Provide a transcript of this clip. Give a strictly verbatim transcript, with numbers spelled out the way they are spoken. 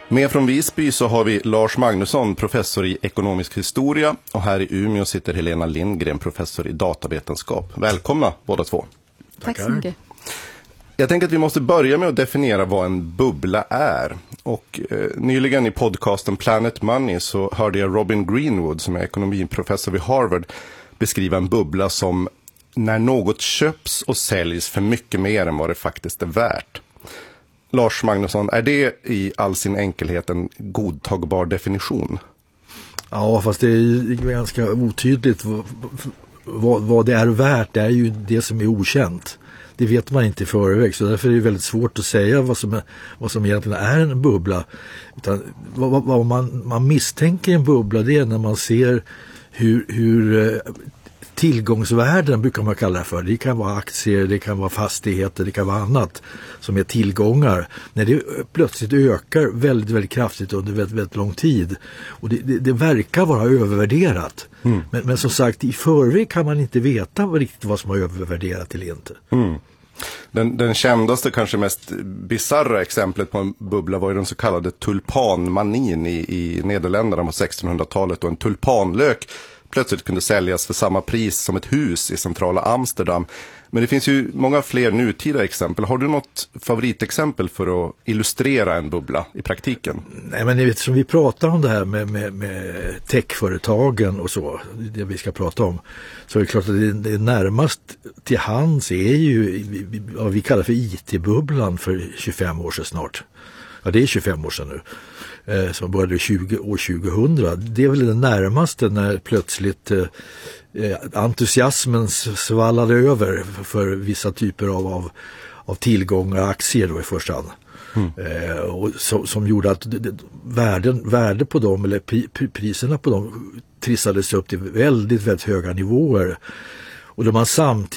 Med från Visby så har vi Lars Magnusson, professor i ekonomisk historia, och här i Umeå sitter Helena Lindgren, professor i datavetenskap. Välkomna båda två. Tack så mycket. Jag tänker att vi måste börja med att definiera vad en bubbla är. Och eh, nyligen i podcasten Planet Money så hörde jag Robin Greenwood, som är ekonomiprofessor vid Harvard, beskriva en bubbla som när något köps och säljs för mycket mer än vad det faktiskt är värt. Lars Magnusson, är det i all sin enkelhet en godtagbar definition? Ja, fast det är ganska otydligt vad, vad, vad det är värt. Det är ju det som är okänt. Det vet man inte i förväg, så därför är det väldigt svårt att säga vad som, är, vad som egentligen är en bubbla. Utan vad, vad man, man misstänker en bubbla, det är när man ser hur, hur tillgångsvärden brukar man kalla det för. Det kan vara aktier, det kan vara fastigheter, det kan vara annat som är tillgångar. När det plötsligt ökar väldigt, väldigt kraftigt under väldigt, väldigt lång tid. Och det, det, det verkar vara övervärderat. Mm. Men, men som sagt, i förväg kan man inte veta riktigt vad som har övervärderat eller inte. Mm. Den, den kändaste, kanske mest bizarra exemplet på en bubbla var ju den så kallade tulpanmanin i, i Nederländerna på sextonhundratalet, och en tulpanlök plötsligt kunde säljas för samma pris som ett hus i centrala Amsterdam. Men det finns ju många fler nutida exempel. Har du något favoritexempel för att illustrera en bubbla i praktiken? Nej, men ni vet, som vi pratar om det här med, med, med techföretagen och så, det vi ska prata om, så är det klart att det, det närmast till hands är ju vad vi kallar för I T-bubblan för tjugofem år sedan snart. Ja, det är tjugofem år sedan nu. Eh, som började tjugo, år tjugohundra. Det är väl det närmaste när plötsligt eh, entusiasmen svallade över för, för vissa typer av, av, av tillgångar, aktier då i första hand. Mm. Eh, och så, som gjorde att värden, värde på dem, eller pri, priserna på dem trissades upp till väldigt, väldigt höga nivåer. Och då man samtidigt